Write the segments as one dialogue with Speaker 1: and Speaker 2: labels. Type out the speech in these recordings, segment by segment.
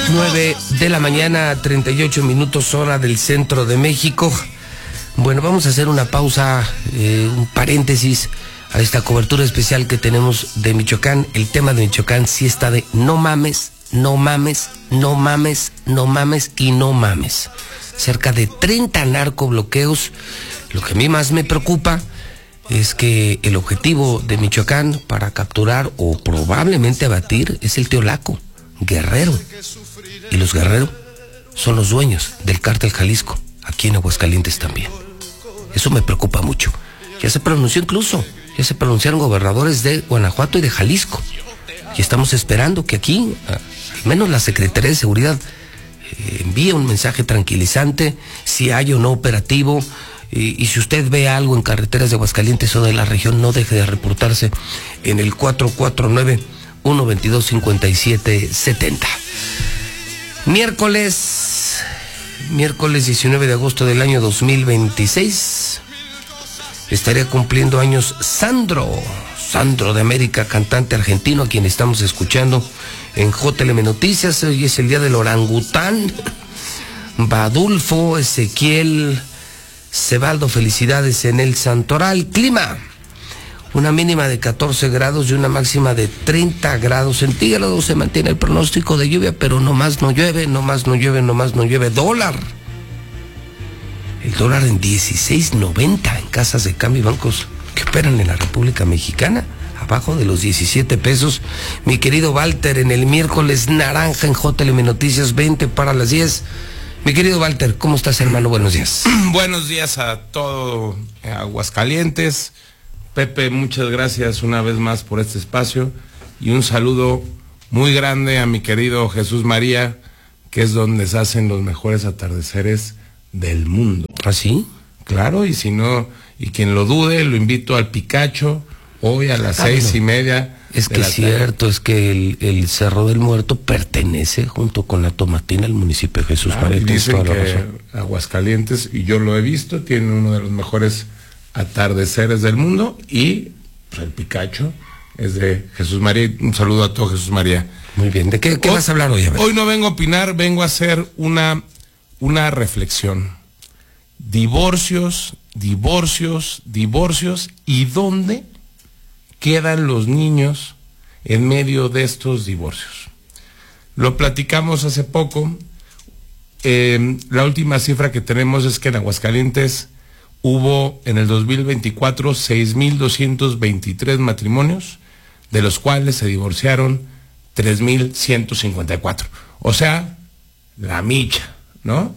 Speaker 1: 9 de la mañana, 38 minutos hora del centro de México. Bueno, vamos a hacer una pausa, un paréntesis a esta cobertura especial que tenemos de Michoacán. El tema de Michoacán sí está de no mames, no mames, no mames, no mames y no mames. Cerca de 30 narcobloqueos. Lo que a mí más me preocupa es que el objetivo de Michoacán para capturar o probablemente abatir es el Teolaco, Guerrero. Y los Guerrero son los dueños del cártel Jalisco, aquí en Aguascalientes también. Eso me preocupa mucho. Ya se pronunció incluso, ya se pronunciaron gobernadores de Guanajuato y de Jalisco. Y estamos esperando que aquí, al menos la Secretaría de Seguridad, envíe un mensaje tranquilizante, si hay o no operativo. Y si usted ve algo en carreteras de Aguascalientes o de la región, no deje de reportarse en el 449-122-5770. Miércoles 19 de agosto del año 2026, estaría cumpliendo años Sandro de América, cantante argentino, a quien estamos escuchando en JLM Noticias. Hoy es el día del orangután. Badulfo, Ezequiel, Cebaldo, felicidades en el Santoral. Clima, una mínima de 14 grados y una máxima de 30 grados centígrados. Se mantiene el pronóstico de lluvia, pero nomás no llueve. Dólar. El dólar en 16.90 en casas de cambio y bancos que operan en la República Mexicana, abajo de los 17 pesos. Mi querido Walter, en el miércoles naranja en JLM Noticias, 20 para las 10. Mi querido Walter, ¿cómo estás, hermano? Buenos días.
Speaker 2: Buenos días a todo Aguascalientes. Pepe, muchas gracias una vez más por este espacio y un saludo muy grande a mi querido Jesús María, que es donde se hacen los mejores atardeceres del mundo.
Speaker 1: ¿Ah, sí?
Speaker 2: Claro, y si no, y quien lo dude, lo invito al Picacho hoy a las 6:30.
Speaker 1: Es que es cierto, es que el Cerro del Muerto pertenece junto con la Tomatina al municipio de Jesús María.
Speaker 2: Dicen que Aguascalientes, y yo lo he visto, tiene uno de los mejores atardeceres del mundo, y pues, el Picacho es de Jesús María. Un saludo a todo Jesús María.
Speaker 1: Muy bien, ¿de qué vas a hablar hoy?
Speaker 2: Hoy no vengo a opinar, vengo a hacer una reflexión. Divorcios, ¿y dónde quedan los niños en medio de estos divorcios? Lo platicamos hace poco. La última cifra que tenemos es que en Aguascalientes hubo en el 2024 6,223 matrimonios, de los cuales se divorciaron 3,154. O sea, la micha, ¿no?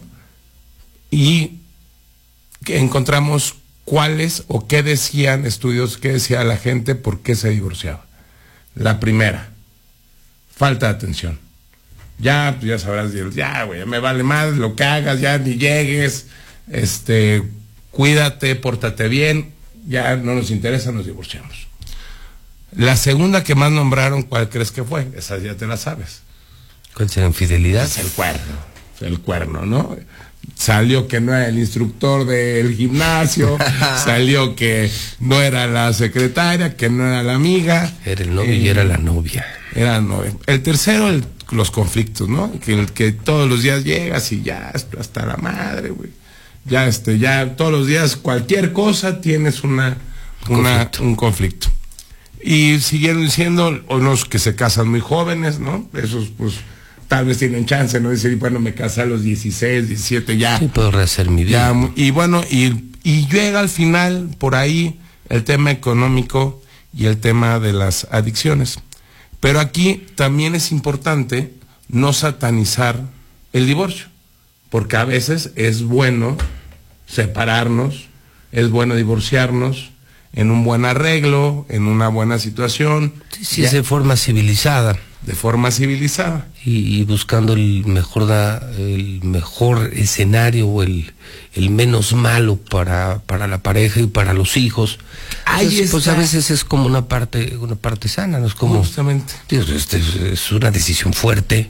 Speaker 2: Y que encontramos cuáles o qué decían estudios, qué decía la gente, por qué se divorciaba. La primera, falta de atención. Ya sabrás, ya, güey, me vale más lo que hagas, ya ni llegues, cuídate, pórtate bien, ya no nos interesa, nos divorciamos. La segunda que más nombraron, ¿cuál crees que fue? Esa ya te la sabes.
Speaker 1: ¿Cuál será? ¿Infidelidad?
Speaker 2: Es el cuerno, ¿no? Salió que no era el instructor del gimnasio, salió que no era la secretaria, que no era la amiga.
Speaker 1: Era el novio y era la novia.
Speaker 2: Era el novio. El tercero, los conflictos, ¿no? Que todos los días llegas y ya hasta la madre, güey. Ya todos los días cualquier cosa tienes un conflicto. Y siguieron diciendo unos que se casan muy jóvenes, ¿no? Esos pues tal vez tienen chance, ¿no? Decir, bueno, me casé a los 16, 17, ya.
Speaker 1: Sí, puedo rehacer mi vida.
Speaker 2: Ya, y bueno, y llega al final, por ahí, el tema económico y el tema de las adicciones. Pero aquí también es importante no satanizar el divorcio, porque a veces es bueno separarnos, es bueno divorciarnos en un buen arreglo, en una buena situación.
Speaker 1: Sí, es de forma civilizada.
Speaker 2: De forma civilizada.
Speaker 1: Y buscando el mejor escenario o el menos malo para la pareja y para los hijos. Entonces, pues a veces es como una parte sana, no es como.
Speaker 2: Justamente.
Speaker 1: Dios, es una decisión fuerte,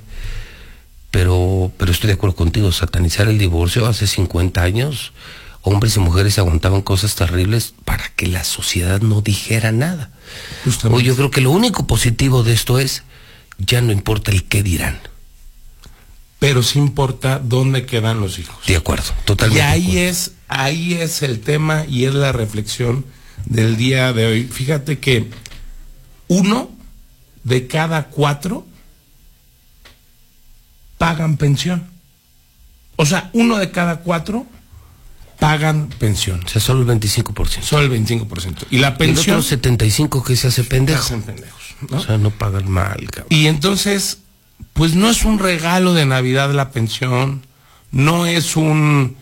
Speaker 1: pero estoy de acuerdo contigo. Satanizar el divorcio hace 50 años, hombres y mujeres aguantaban cosas terribles para que la sociedad no dijera nada. Hoy yo creo que lo único positivo de esto es, ya no importa el qué dirán.
Speaker 2: pero sí importa dónde quedan los hijos.
Speaker 1: De acuerdo, totalmente.
Speaker 2: Y ahí es el tema y es la reflexión del día de hoy. Fíjate que 1 de cada 4 pagan pensión. O sea, 1 de cada 4 pagan pensión.
Speaker 1: O sea, solo el 25%.
Speaker 2: Solo el 25%. Y la pensión...
Speaker 1: Y el otro 75% que se hace pendejo.
Speaker 2: Se hacen pendejos, ¿no?
Speaker 1: O sea, no pagan mal, cabrón.
Speaker 2: Y entonces, pues no es un regalo de Navidad la pensión, no es un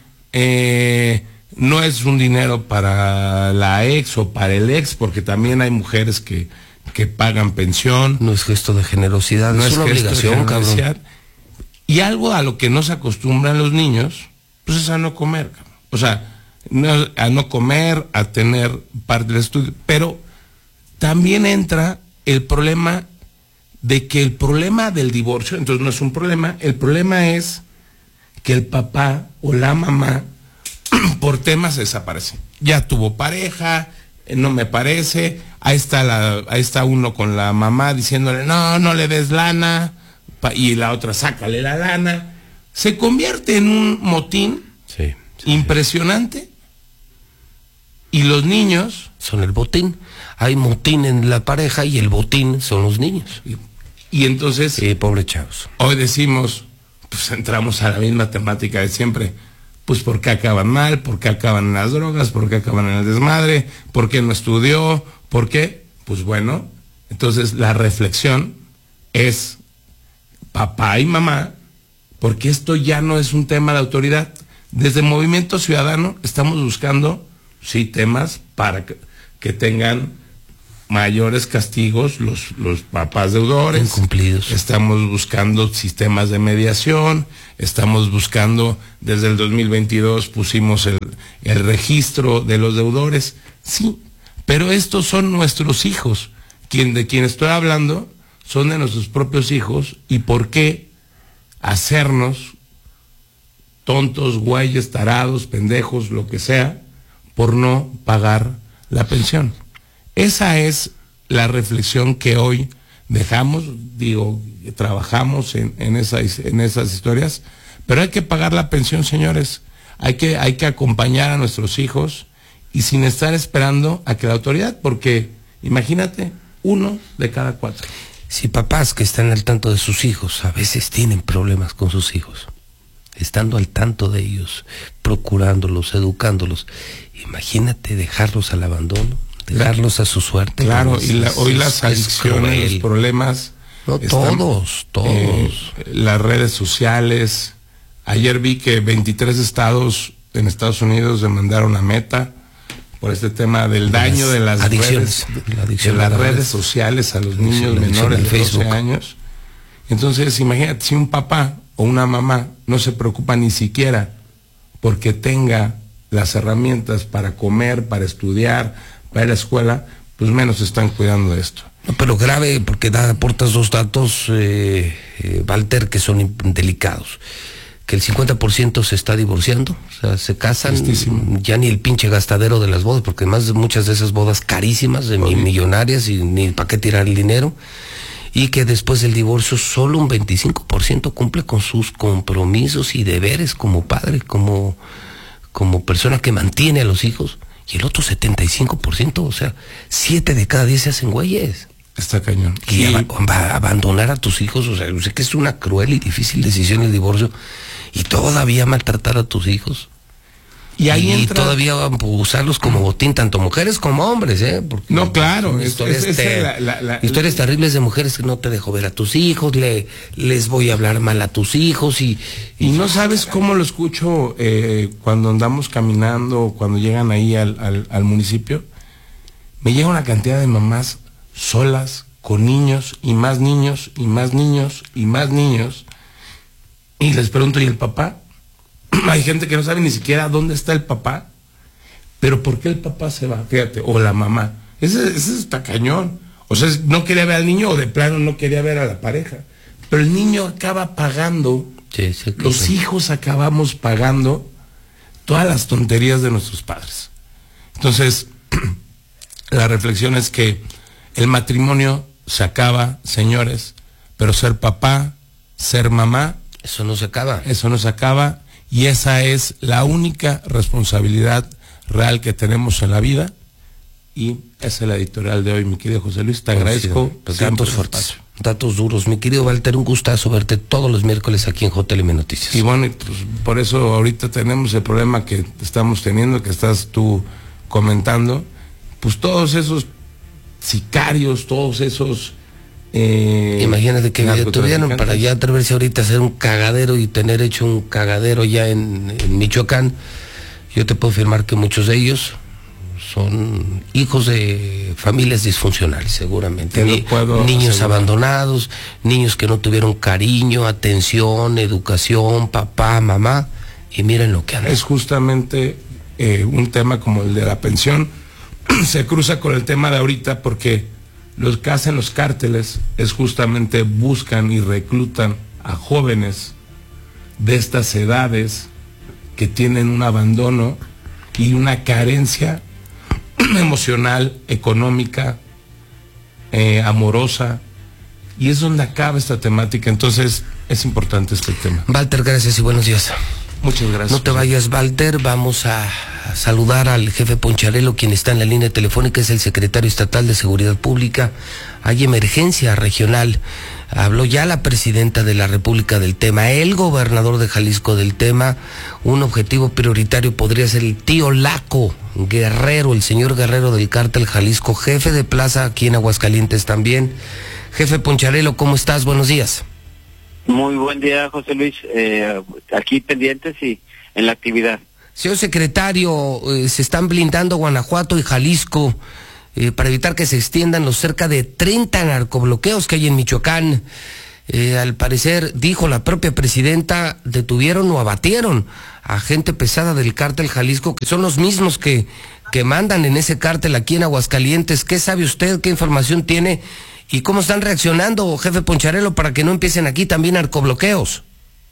Speaker 2: dinero para la ex o para el ex, porque también hay mujeres que pagan pensión.
Speaker 1: No es gesto de generosidad,
Speaker 2: no
Speaker 1: es una obligación, cabrón.
Speaker 2: Y algo a lo que no se acostumbran los niños, pues es a no comer, cabrón. O sea, a no comer, a tener parte del estudio, pero también entra el problema de que el problema del divorcio, entonces no es un problema, el problema es que el papá o la mamá por temas desaparece. Ya tuvo pareja, no me parece, ahí está uno con la mamá diciéndole, no le des lana, y la otra, sácale la lana. Se convierte en un motín impresionante, y los niños...
Speaker 1: son el botín. Hay motín en la pareja y el botín son los niños.
Speaker 2: Y entonces...
Speaker 1: pobre chavos.
Speaker 2: Hoy decimos, pues entramos a la misma temática de siempre. Pues ¿por qué acaban mal? ¿Por qué acaban en las drogas? ¿Por qué acaban en el desmadre? ¿Por qué no estudió? ¿Por qué? Pues bueno, entonces la reflexión es papá y mamá, porque esto ya no es un tema de autoridad. Desde Movimiento Ciudadano estamos buscando, sí, temas para que tengan mayores castigos los papás deudores.
Speaker 1: Incumplidos.
Speaker 2: Estamos buscando sistemas de mediación, estamos buscando, desde el 2022 pusimos el registro de los deudores. Sí, pero estos son nuestros hijos. De quien estoy hablando son de nuestros propios hijos, y ¿por qué hacernos tontos, güeyes, tarados, pendejos, lo que sea, por no pagar la pensión? Esa es la reflexión que hoy dejamos, trabajamos en esas historias, pero hay que pagar la pensión, señores. Hay que acompañar a nuestros hijos, y sin estar esperando a que la autoridad, porque imagínate, 1 de cada 4.
Speaker 1: Si papás que están al tanto de sus hijos a veces tienen problemas con sus hijos, estando al tanto de ellos, procurándolos, educándolos, imagínate dejarlos al abandono, dejarlos a su suerte.
Speaker 2: Claro, y hoy las adicciones, los problemas...
Speaker 1: No, todos.
Speaker 2: Las redes sociales. Ayer vi que 23 estados en Estados Unidos demandaron a Meta por este tema del daño de las
Speaker 1: adicciones,
Speaker 2: redes sociales a los niños menores de 12 años. Entonces, imagínate, si un papá o una mamá no se preocupa ni siquiera porque tenga las herramientas para comer, para estudiar, para ir a la escuela, pues menos están cuidando de esto.
Speaker 1: No, pero grave, porque aportas 2 datos, Walter, que son delicados. Que el 50% se está divorciando, o sea, se casan, ya ni el pinche gastadero de las bodas, porque además muchas de esas bodas carísimas, millonarias, y ni para qué tirar el dinero, y que después del divorcio solo un 25% cumple con sus compromisos y deberes como padre, como persona que mantiene a los hijos, y el otro 75%, o sea, 7 de cada 10 se hacen güeyes.
Speaker 2: Está cañón.
Speaker 1: Y abandonar a tus hijos, o sea, yo sé que es una cruel y difícil decisión el divorcio, y todavía maltratar a tus hijos. Y ahí entra... todavía usarlos como botín, tanto mujeres como hombres, Porque
Speaker 2: no, claro.
Speaker 1: Historias terribles de mujeres que no te dejo ver a tus hijos, les voy a hablar mal a tus hijos, y
Speaker 2: no sabes cómo lo escucho cuando andamos caminando, cuando llegan ahí al municipio. Me llega una cantidad de mamás solas, con niños, y más niños, y más niños, y más niños. Y les pregunto, ¿y el papá? Hay gente que no sabe ni siquiera dónde está el papá, pero ¿por qué el papá se va? Fíjate, o la mamá. Ese está cañón. O sea, no quería ver al niño, o de plano no quería ver a la pareja. Pero el niño acaba pagando, los hijos acabamos pagando todas las tonterías de nuestros padres. Entonces, la reflexión es que el matrimonio se acaba, señores, pero ser papá, ser mamá,
Speaker 1: Eso no se acaba.
Speaker 2: Eso no se acaba, y esa es la única responsabilidad real que tenemos en la vida. Y esa es la editorial de hoy, mi querido José Luis. Te agradezco.
Speaker 1: Pues datos fuertes, datos duros. Mi querido Walter, un gustazo verte todos los miércoles aquí en JLM Noticias.
Speaker 2: Y bueno, pues por eso ahorita tenemos el problema que estamos teniendo, que estás tú comentando. Pues todos esos sicarios, todos esos...
Speaker 1: Imagínate que tuvieron para ya atreverse ahorita a hacer un cagadero y tener hecho un cagadero ya en Michoacán. Yo te puedo afirmar que muchos de ellos son hijos de familias disfuncionales, seguramente. Niños abandonados, niños que no tuvieron cariño, atención, educación, papá, mamá, y miren lo que han hecho.
Speaker 2: Es justamente un tema como el de la pensión, se cruza con el tema de ahorita, porque los que hacen los cárteles es justamente buscan y reclutan a jóvenes de estas edades que tienen un abandono y una carencia emocional, económica, amorosa, y es donde acaba esta temática. Entonces es importante este tema.
Speaker 1: Walter, gracias y buenos días.
Speaker 2: Muchas gracias.
Speaker 1: No te vayas, Walter. Vamos a saludar al jefe Poncharelo, quien está en la línea telefónica, es el secretario estatal de Seguridad Pública. Hay emergencia regional. Habló ya la presidenta de la República del tema, el gobernador de Jalisco del tema. Un objetivo prioritario podría ser el tío Laco Guerrero, el señor Guerrero del Cártel Jalisco, jefe de plaza aquí en Aguascalientes también. Jefe Poncharelo, ¿cómo estás? Buenos días.
Speaker 3: Muy buen día, José Luis. Aquí pendientes y en la actividad.
Speaker 1: Señor secretario, se están blindando Guanajuato y Jalisco para evitar que se extiendan los cerca de 30 narcobloqueos que hay en Michoacán. Al parecer, dijo la propia presidenta, detuvieron o abatieron a gente pesada del cártel Jalisco, que son los mismos que mandan en ese cártel aquí en Aguascalientes. ¿Qué sabe usted? ¿Qué información tiene? ¿Y cómo están reaccionando, jefe Poncharelo, para que no empiecen aquí también narcobloqueos?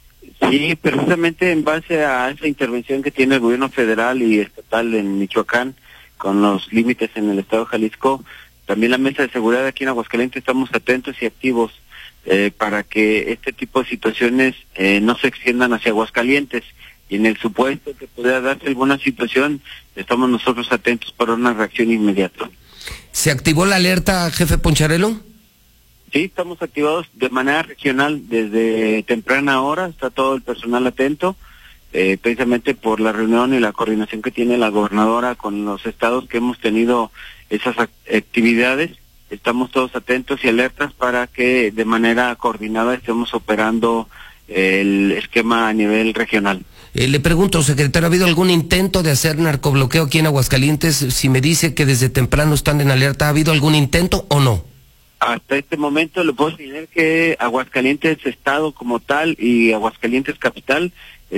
Speaker 3: Sí, precisamente en base a esa intervención que tiene el gobierno federal y estatal en Michoacán, con los límites en el estado de Jalisco, también la Mesa de Seguridad aquí en Aguascalientes estamos atentos y activos para que este tipo de situaciones no se extiendan hacia Aguascalientes. Y en el supuesto que pudiera darse alguna situación, estamos nosotros atentos para una reacción inmediata.
Speaker 1: ¿Se activó la alerta, jefe Poncharelo?
Speaker 3: Sí, estamos activados de manera regional desde temprana hora, está todo el personal atento, precisamente por la reunión y la coordinación que tiene la gobernadora con los estados que hemos tenido esas actividades. Estamos todos atentos y alertas para que de manera coordinada estemos operando el esquema a nivel regional.
Speaker 1: Le pregunto, secretario, ¿ha habido algún intento de hacer narcobloqueo aquí en Aguascalientes? Si me dice que desde temprano están en alerta, ¿ha habido algún intento o no?
Speaker 3: Hasta este momento le puedo decir que Aguascalientes Estado como tal y Aguascalientes Capital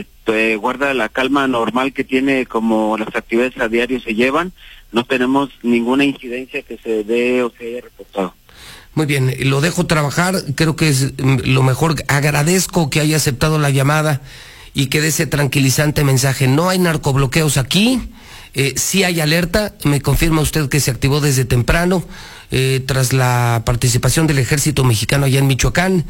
Speaker 3: guarda la calma normal que tiene, como las actividades a diario se llevan. No tenemos ninguna incidencia que se dé o se haya reportado.
Speaker 1: Muy bien, lo dejo trabajar, creo que es lo mejor. Agradezco que haya aceptado la llamada y que dé ese tranquilizante mensaje. No hay narcobloqueos aquí, sí hay alerta. Me confirma usted que se activó desde temprano, tras la participación del ejército mexicano allá en Michoacán,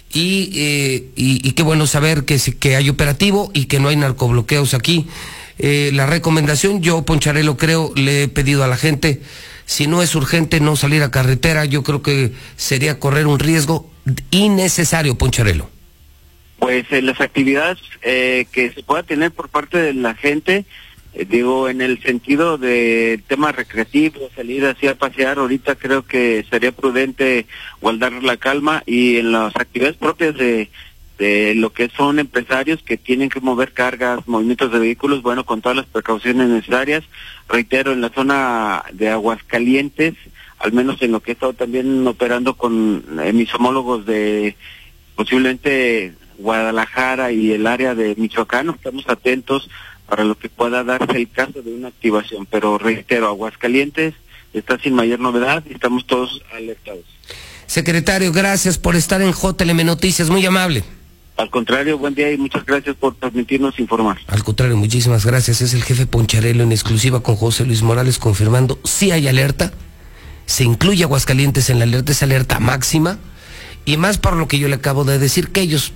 Speaker 1: y qué bueno saber que hay operativo y que no hay narcobloqueos aquí. La recomendación, yo, Poncharelo, creo, le he pedido a la gente, si no es urgente no salir a carretera. Yo creo que sería correr un riesgo innecesario, Poncharelo.
Speaker 3: Pues las actividades que se pueda tener por parte de la gente, digo, en el sentido de tema recreativo, salir así a pasear, ahorita creo que sería prudente guardar la calma, y en las actividades propias de lo que son empresarios que tienen que mover cargas, movimientos de vehículos, bueno, con todas las precauciones necesarias. Reitero, en la zona de Aguascalientes, al menos en lo que he estado también operando con mis homólogos de posiblemente Guadalajara y el área de Michoacán, estamos atentos para lo que pueda darse el caso de una activación, pero reitero, Aguascalientes está sin mayor novedad y estamos todos alertados.
Speaker 1: Secretario, gracias por estar en JLM Noticias, muy amable.
Speaker 3: Al contrario, buen día y muchas gracias por permitirnos informar.
Speaker 1: Al contrario, muchísimas gracias. Es el jefe Poncharelo en exclusiva con José Luis Morales, confirmando si hay alerta, se incluye Aguascalientes en la alerta, es alerta máxima, y más por lo que yo le acabo de decir, que ellos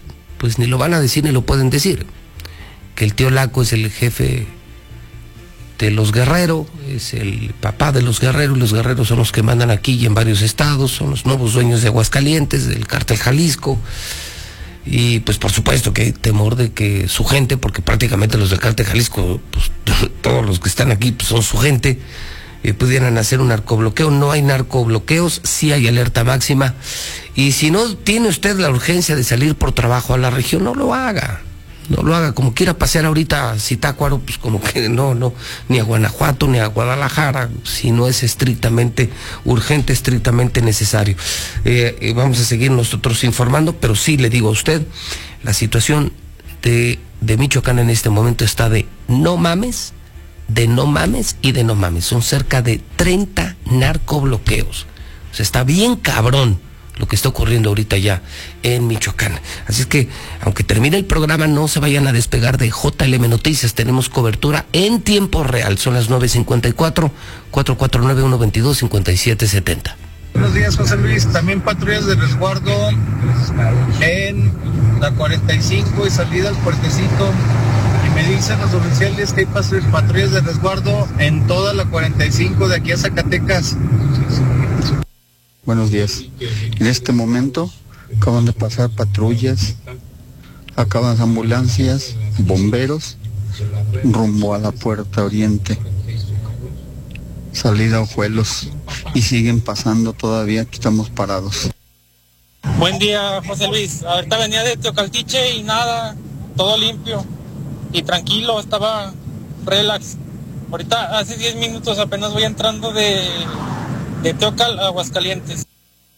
Speaker 1: pues ni lo van a decir ni lo pueden decir. Que el tío Laco es el jefe de los Guerrero, es el papá de los Guerrero, y los Guerreros son los que mandan aquí y en varios estados, son los nuevos dueños de Aguascalientes, del Cártel Jalisco. Y pues por supuesto que hay temor de que su gente, porque prácticamente los del Cártel Jalisco, pues todos los que están aquí pues, son su gente, pudieran hacer un narcobloqueo. No hay narcobloqueos, sí hay alerta máxima. Y si no tiene usted la urgencia de salir por trabajo a la región, no lo haga. No lo haga, como quiera pasear ahorita a Zitácuaro, pues como que no, ni a Guanajuato, ni a Guadalajara, si no es estrictamente urgente, estrictamente necesario. Vamos a seguir nosotros informando, pero sí le digo a usted, la situación de Michoacán en este momento está de no mames, de no mames y de no mames. Son cerca de 30 narcobloqueos. O sea, está bien cabrón lo que está ocurriendo ahorita ya en Michoacán. Así es que, aunque termine el programa, no se vayan a despegar de JLM Noticias. Tenemos cobertura en tiempo real. Son las 9:54, 449-122-5770.
Speaker 4: Buenos días, José Luis. También patrullas de resguardo en la 45 y salida al puertecito. Y me dicen los oficiales que hay patrullas de resguardo en toda la 45 de aquí a Zacatecas.
Speaker 5: Buenos días. En este momento acaban de pasar patrullas, acaban ambulancias, bomberos, rumbo a la Puerta Oriente, salida a Ojuelos, y siguen pasando todavía, aquí estamos parados.
Speaker 6: Buen día, José Luis. Ahorita venía de Teocaltiche y nada, todo limpio y tranquilo, estaba relax. Ahorita hace 10 minutos apenas voy entrando de Teocal a Aguascalientes.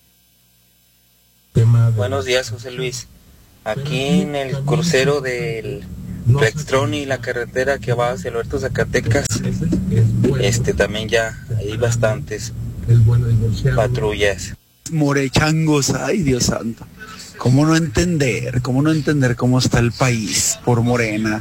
Speaker 7: Buenos días, José Luis. Aquí en el crucero del Flextron y la carretera que va hacia el Huerto Zacatecas, también ya hay bastantes patrullas.
Speaker 8: Morechangos, ay Dios santo. ¿Cómo no entender cómo está el país por Morena?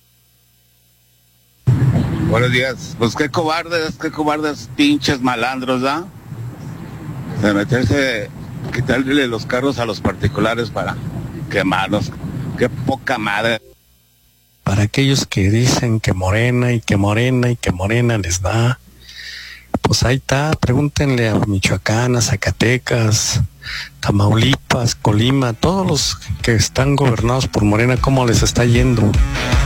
Speaker 9: Buenos días. Pues qué cobardes, pinches malandros, ¿da? De meterse, quitarle los carros a los particulares para quemarlos. Qué poca madre.
Speaker 10: Para aquellos que dicen que Morena les da, pues ahí está, pregúntenle a Michoacán, a Zacatecas, Tamaulipas, Colima, todos los que están gobernados por Morena, cómo les está yendo.